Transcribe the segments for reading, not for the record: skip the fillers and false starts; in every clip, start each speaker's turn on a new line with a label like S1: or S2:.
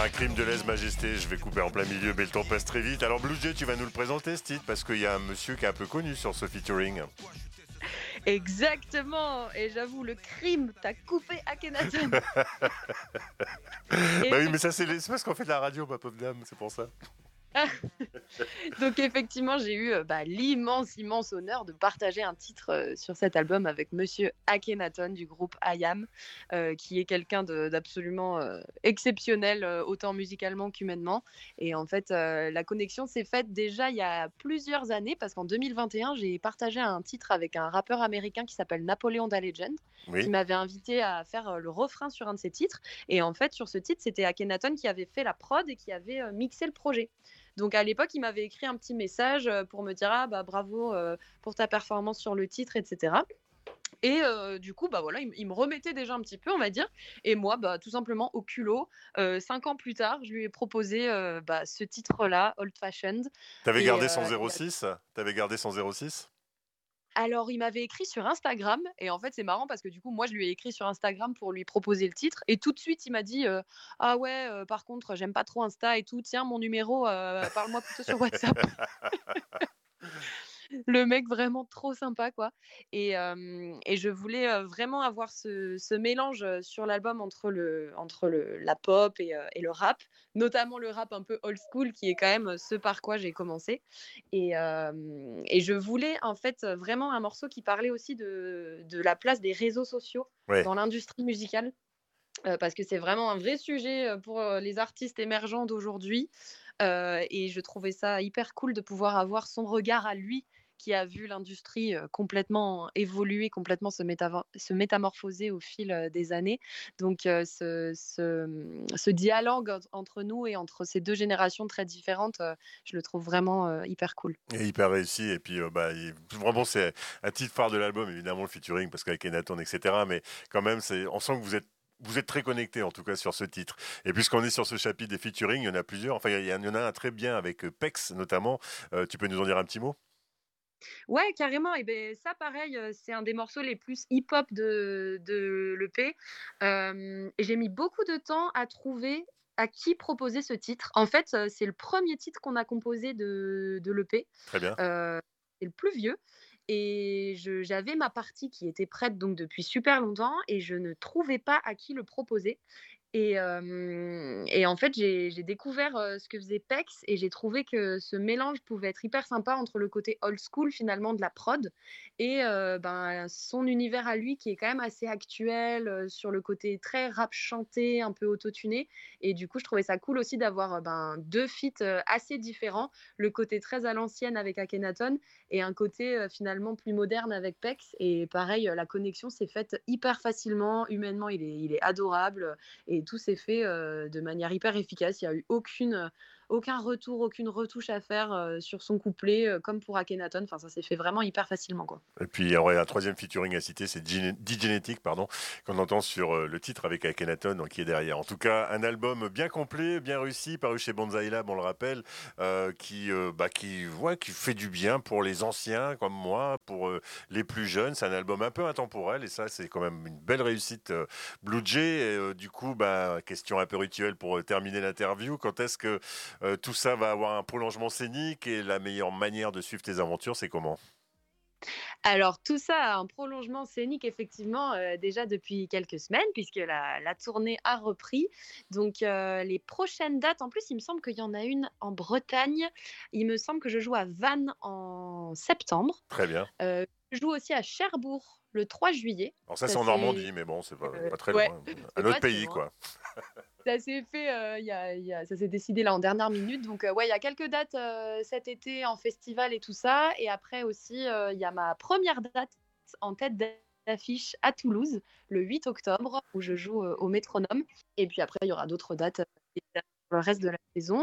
S1: Un crime de lèse-majesté, je vais couper en plein milieu, mais le temps passe très vite. Alors Blue Jay, tu vas nous le présenter ce titre, parce qu'il y a un monsieur qui est un peu connu sur ce featuring.
S2: Exactement. Et j'avoue, le crime, t'as coupé Akhenaton.
S1: Bah oui, mais ça c'est parce qu'on fait de la radio, ma pauvre dame, c'est pour ça.
S2: Donc effectivement, j'ai eu l'immense honneur de partager un titre sur cet album avec Monsieur Akhenaton du groupe IAM, qui est quelqu'un d'absolument exceptionnel, autant musicalement qu'humainement. Et en fait, la connexion s'est faite déjà il y a plusieurs années, parce qu'en 2021, j'ai partagé un titre avec un rappeur américain qui s'appelle Napoleon Da Legend, qui
S1: Oui.
S2: m'avait invité à faire le refrain sur un de ses titres. Et en fait, sur ce titre, c'était Akhenaton qui avait fait la prod et qui avait mixé le projet. Donc à l'époque, il m'avait écrit un petit message pour me dire bravo pour ta performance sur le titre, etc. Et du coup, voilà, il me remettait déjà un petit peu, on va dire. Et moi, tout simplement, au culot, 5 ans plus tard, je lui ai proposé ce titre-là, Old Fashioned.
S1: T'avais
S2: Et
S1: gardé son 06 T'avais gardé son 06
S2: alors, il m'avait écrit sur Instagram. Et en fait, c'est marrant parce que du coup, moi, je lui ai écrit sur Instagram pour lui proposer le titre. Et tout de suite, il m'a dit ah ouais, par contre, j'aime pas trop Insta et tout. Tiens, mon numéro, parle-moi plutôt sur WhatsApp. Le mec vraiment trop sympa, quoi. Et je voulais vraiment avoir ce mélange sur l'album entre la pop et le rap, notamment le rap un peu old school qui est quand même ce par quoi j'ai commencé. Et je voulais en fait vraiment un morceau qui parlait aussi de la place des réseaux sociaux
S1: Ouais.
S2: dans l'industrie musicale. Parce que c'est vraiment un vrai sujet pour les artistes émergents d'aujourd'hui. Et je trouvais ça hyper cool de pouvoir avoir son regard à lui, qui a vu l'industrie complètement évoluer, complètement se métamorphoser au fil des années. Donc ce dialogue entre nous et entre ces deux générations très différentes, je le trouve vraiment hyper cool.
S1: Et hyper réussi, et puis vraiment c'est un titre phare de l'album, évidemment le featuring, parce qu'avec Akhenaton, etc. Mais quand même, on sent que vous êtes très connectés en tout cas sur ce titre. Et puisqu'on est sur ce chapitre des featuring, il y en a plusieurs. Enfin, il y en a un très bien avec Pex notamment. Tu peux nous en dire un petit mot?
S2: Ouais, carrément. Et ben ça, pareil, c'est un des morceaux les plus hip-hop de l'EP. Et j'ai mis beaucoup de temps à trouver à qui proposer ce titre. En fait, c'est le premier titre qu'on a composé de l'EP.
S1: Très bien.
S2: C'est le plus vieux. Et j'avais ma partie qui était prête donc depuis super longtemps et je ne trouvais pas à qui le proposer. Et en fait, j'ai découvert ce que faisait Pex et j'ai trouvé que ce mélange pouvait être hyper sympa entre le côté old school finalement de la prod et son univers à lui qui est quand même assez actuel sur le côté très rap chanté, un peu autotuné. Et du coup, je trouvais ça cool aussi d'avoir deux feats assez différents. Le côté très à l'ancienne avec Akhenaton et un côté finalement plus moderne avec Pex. Et pareil, la connexion s'est faite hyper facilement. Humainement, il est adorable. Et tout s'est fait de manière hyper efficace. Il n'y a eu aucun retour, aucune retouche à faire sur son couplet, comme pour Akhenaton. Enfin, ça s'est fait vraiment hyper facilement, quoi.
S1: Et puis, il y aurait un troisième featuring à citer, c'est D-Genetic, pardon, qu'on entend sur le titre avec Akhenaton, donc, qui est derrière. En tout cas, un album bien complet, bien réussi, paru chez Banzai Lab, on le rappelle, qui fait du bien pour les anciens comme moi, pour les plus jeunes. C'est un album un peu intemporel, et ça, c'est quand même une belle réussite. Blue Jay, et, du coup, question un peu rituelle pour terminer l'interview. Quand est-ce que tout ça va avoir un prolongement scénique, et la meilleure manière de suivre tes aventures, c'est comment?
S2: Alors, tout ça a un prolongement scénique, effectivement, déjà depuis quelques semaines, puisque la tournée a repris. Donc, les prochaines dates, en plus, il me semble qu'il y en a une en Bretagne. Il me semble que je joue à Vannes en septembre.
S1: Très bien.
S2: Je joue aussi à Cherbourg le 3 juillet.
S1: Alors ça,
S2: Ça,
S1: c'est en
S2: c'est...
S1: Normandie, mais bon, c'est pas très
S2: Ouais,
S1: loin. Un
S2: c'est
S1: autre
S2: pas très
S1: pays,
S2: loin.
S1: quoi.
S2: Ça s'est fait, ça s'est décidé là en dernière minute. Donc, ouais, il y a quelques dates cet été en festival et tout ça. Et après aussi, il y a ma première date en tête d'affiche à Toulouse, le 8 octobre, où je joue au Métronome. Et puis après, il y aura d'autres dates pour le reste de la saison.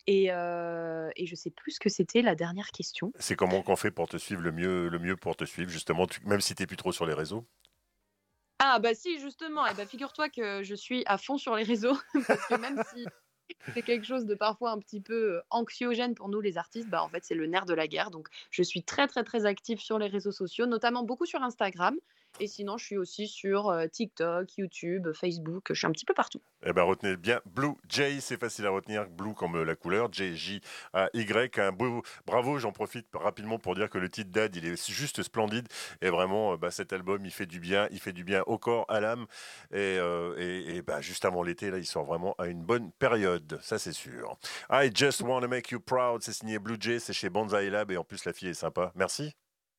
S2: Et je sais plus ce que c'était la dernière question.
S1: C'est comment qu'on fait pour te suivre le mieux pour te suivre, justement, même si t'es plus trop sur les réseaux.
S2: Ah bah si, justement. Et bah, figure-toi que je suis à fond sur les réseaux. Parce que même si c'est quelque chose de parfois un petit peu anxiogène pour nous les artistes, en fait c'est le nerf de la guerre. Donc je suis très très très active sur les réseaux sociaux, notamment beaucoup sur Instagram. Et sinon, je suis aussi sur TikTok, YouTube, Facebook, je suis un petit peu partout.
S1: Eh ben, retenez bien Blue Jay, c'est facile à retenir. Blue comme la couleur, J, J-A-Y. Bravo, j'en profite rapidement pour dire que le titre d'Ad, il est juste splendide. Et vraiment, cet album, il fait du bien au corps, à l'âme. Et juste avant l'été, là, il sort vraiment à une bonne période, ça c'est sûr. I Just Wanna Make You Proud, c'est signé Blue Jay, c'est chez Banzai Lab. Et en plus, la fille est sympa. Merci.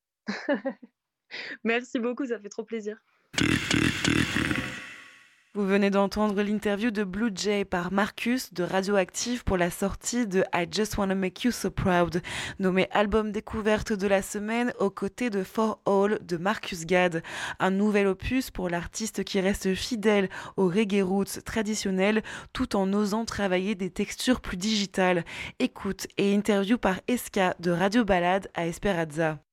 S2: Merci beaucoup, ça fait trop plaisir.
S3: Vous venez d'entendre l'interview de Blue Jay par Marcus de Radioactive pour la sortie de I Just Wanna Make You So Proud, nommé album découverte de la semaine aux côtés de For All de Marcus Gad. Un nouvel opus pour l'artiste qui reste fidèle aux reggae roots traditionnels tout en osant travailler des textures plus digitales. Écoute et interview par Eska de Radio Balade à Esperanza.